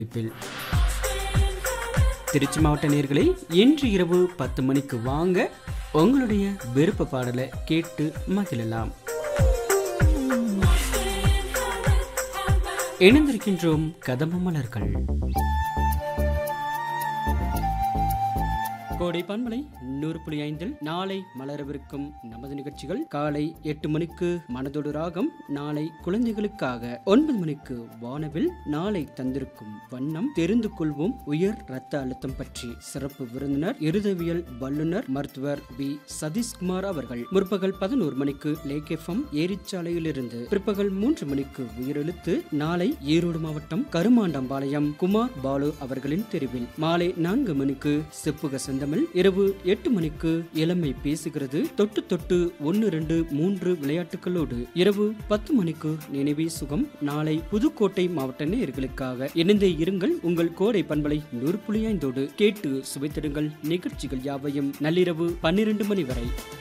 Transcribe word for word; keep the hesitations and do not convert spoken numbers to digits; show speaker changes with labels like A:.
A: இப்பில் திருச்சி மாவட்ட நேயர்களே, இன்று இரவு பத்து மணிக்கு வாங்க உங்களுடைய விருப்ப பாடலை கேட்டு மகிழலாம். இணைந்திருக்கின்றோம் கதம்ப மலர்கள். கோடை பன்மலை நூறு புள்ளி ஐந்தில் நாளை மலரவிருக்கும் நமது நிகழ்ச்சிகள்: காலை எட்டு மணிக்கு மனதோடு ராகம், நாளை குழந்தைகளுக்காக; ஒன்பது மணிக்கு வானவில், நாளை தந்திருக்கும் வண்ணம் தெரிந்து கொள்வோம் உயர் இரத்த அழுத்தம் பற்றி; சிறப்பு விருந்தினர் இருதவியல் வல்லுநர் மருத்துவர் பி சதீஷ்குமார் அவர்கள். முற்பகல் பதினோரு மணிக்கு லேக் எஃப்எம் ஏரிச்சாலையிலிருந்து. பிற்பகல் மூன்று மணிக்கு உயிரெழுத்து, நாளை ஈரோடு மாவட்டம் கருமாண்டம்பாளையம் குமார் பாலு அவர்களின் தெரிவில். மாலை நான்கு மணிக்கு செப்புக செந்தமிழ். இரவு எட்டு மணிக்கு இளமை பேசுகிறது, தொட்டு தொட்டு ஒன்னு ரெண்டு மூன்று விளையாட்டுகளோடு. இரவு பத்து மணிக்கு நினைவே சுகம், நாளை புதுக்கோட்டை மாவட்ட நேயர்களுக்காக. இணைந்தே இருங்கள் உங்கள் கோடை பண்பலை நூறு புள்ளி ஐந்தோடு. கேட்டு சுவைத்திடுங்கள் நிகழ்ச்சிகள் யாவையும். நள்ளிரவு பன்னிரண்டு மணி வரை.